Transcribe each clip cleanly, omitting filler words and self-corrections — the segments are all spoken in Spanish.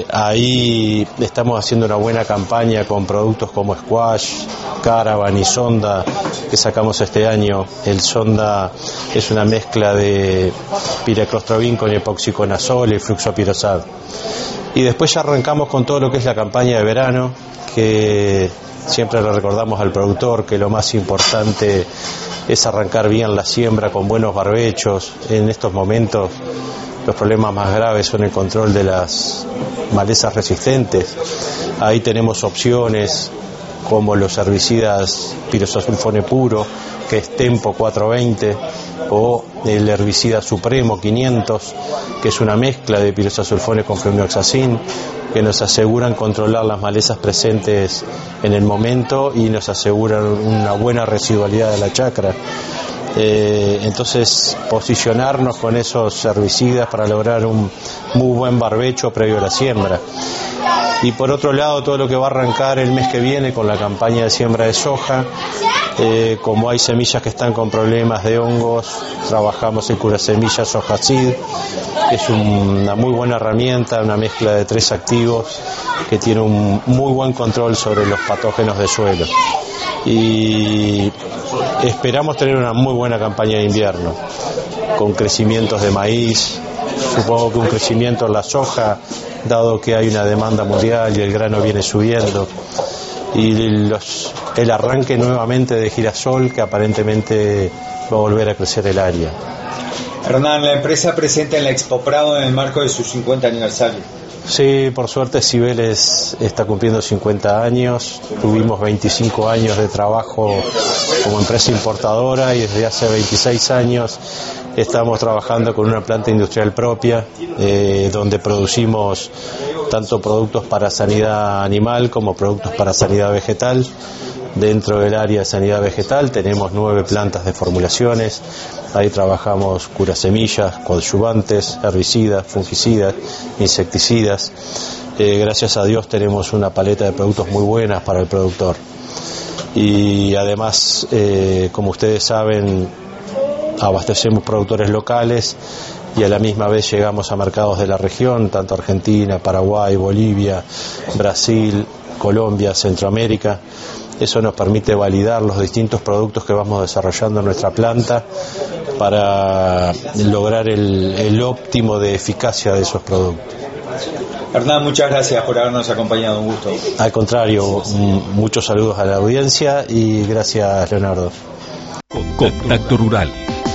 Ahí estamos haciendo una buena campaña con productos como Squash, Caravan y Sonda que sacamos este año. El Sonda es una mezcla de piraclostrobin con epoxiconazol y fluxopirosad. Y después ya arrancamos con todo lo que es la campaña de verano, que siempre le recordamos al productor que lo más importante es arrancar bien la siembra con buenos barbechos. En estos momentos los problemas más graves son el control de las malezas resistentes. Ahí tenemos opciones como los herbicidas pirosasulfone puro, que es Tempo 420, o el herbicida Supremo 500, que es una mezcla de pirosasulfone con flumioxacin, que nos aseguran controlar las malezas presentes en el momento y nos aseguran una buena residualidad de la chacra. Entonces, posicionarnos con esos herbicidas para lograr un muy buen barbecho previo a la siembra. Y por otro lado, todo lo que va a arrancar el mes que viene con la campaña de siembra de soja, como hay semillas que están con problemas de hongos, trabajamos el curasemillas Sojacid, que es una muy buena herramienta, una mezcla de 3 activos que tiene un muy buen control sobre los patógenos de suelo. Y esperamos tener una muy buena campaña de invierno, con crecimientos de maíz, supongo que un crecimiento en la soja, dado que hay una demanda mundial y el grano viene subiendo, y el arranque nuevamente de girasol, que aparentemente va a volver a crecer el área. Hernán, la empresa presenta en la Expo Prado en el marco de su 50 aniversario. Sí, por suerte Cibeles está cumpliendo 50 años, tuvimos 25 años de trabajo como empresa importadora y desde hace 26 años estamos trabajando con una planta industrial propia, donde producimos tanto productos para sanidad animal como productos para sanidad vegetal. Dentro del área de sanidad vegetal tenemos 9 plantas de formulaciones. Ahí trabajamos curasemillas, coadyuvantes, herbicidas, fungicidas, insecticidas. Gracias a Dios tenemos una paleta de productos muy buenas para el productor. Y además, como ustedes saben, abastecemos productores locales y a la misma vez llegamos a mercados de la región, tanto Argentina, Paraguay, Bolivia, Brasil, Colombia, Centroamérica. Eso nos permite validar los distintos productos que vamos desarrollando en nuestra planta para lograr el óptimo de eficacia de esos productos. Hernán, muchas gracias por habernos acompañado, un gusto. Al contrario, muchos saludos a la audiencia y gracias, Leonardo. Contacto Rural.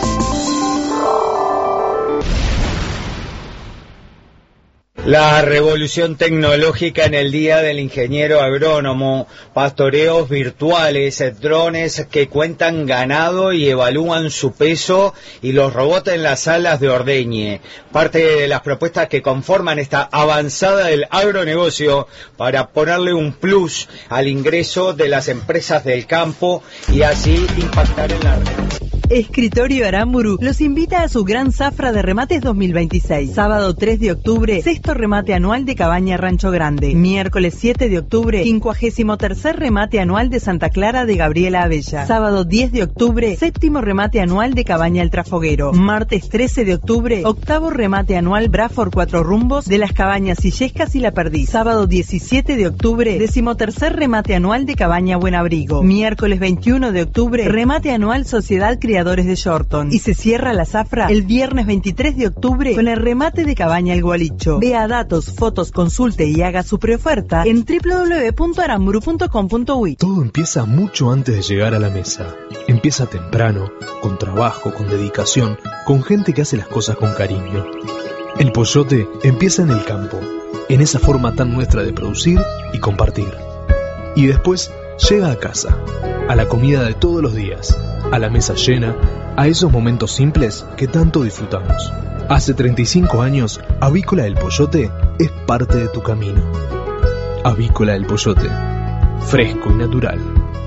La revolución tecnológica en el Día del Ingeniero Agrónomo, pastoreos virtuales, drones que cuentan ganado y evalúan su peso y los robots en las salas de ordeñe. Parte de las propuestas que conforman esta avanzada del agronegocio para ponerle un plus al ingreso de las empresas del campo y así impactar en la red. Escritorio Aramburu los invita a su gran zafra de remates 2026. Sábado 3 de octubre, sexto remate anual de Cabaña Rancho Grande. Miércoles 7 de octubre, 53º remate anual de Santa Clara de Gabriela Abella. Sábado 10 de octubre, séptimo remate anual de Cabaña El Trafoguero. Martes 13 de octubre, octavo remate anual Braford 4 Rumbos de las Cabañas Illescas y La Perdiz. Sábado 17 de octubre, 13º remate anual de Cabaña Buenabrigo. Miércoles 21 de octubre, remate anual Sociedad Criadores de Shorton. Y se cierra la zafra el viernes 23 de octubre con el remate de Cabaña El Gualicho. Vea datos, fotos, consulte y haga su preoferta en www.aramburu.com.uy. Todo empieza mucho antes de llegar a la mesa. Empieza temprano, con trabajo, con dedicación, con gente que hace las cosas con cariño. El pollote empieza en el campo, en esa forma tan nuestra de producir y compartir. Y después llega a casa, a la comida de todos los días, a la mesa llena, a esos momentos simples que tanto disfrutamos. Hace 35 años, Avícola del Pollote es parte de tu camino. Avícola del Pollote, fresco y natural.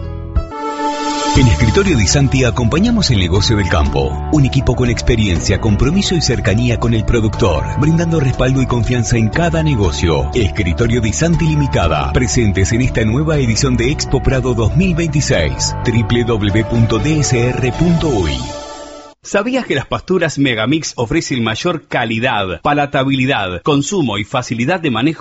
En Escritorio Di Santi acompañamos el negocio del campo. Un equipo con experiencia, compromiso y cercanía con el productor, brindando respaldo y confianza en cada negocio. Escritorio Di Santi Limitada, presentes en esta nueva edición de Expo Prado 2026. www.dsr.uy. ¿Sabías que las pasturas Megamix ofrecen mayor calidad, palatabilidad, consumo y facilidad de manejo